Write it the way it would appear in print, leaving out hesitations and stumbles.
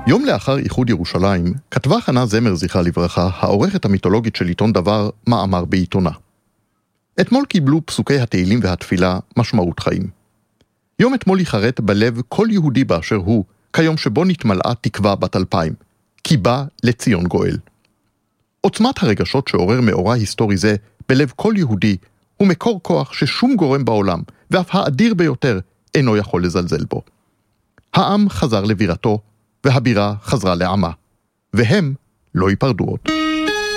יום לאחר איחוד ירושלים, כתבה חנה זמר זכרה לברכה, העורכת המיתולוגית של עיתון דבר, מאמר בעיתונה. אתמול קיבלו פסוקי התהילים והתפילה משמעות חיים. יום אתמול יחרט בלב כל יהודי באשר הוא, כיום שבו נתמלאה תקווה בת 2000, כי בא לציון גואל. עוצמת הרגשות שעורר מאורע היסטורי זה בלב כל יהודי, הוא מקור כוח ששום גורם בעולם, ואף האדיר ביותר, אינו יכול לזלזל בו. העם חזר לבירתו, והבירה חזרה לעמה, והם לא ייפרדו עוד.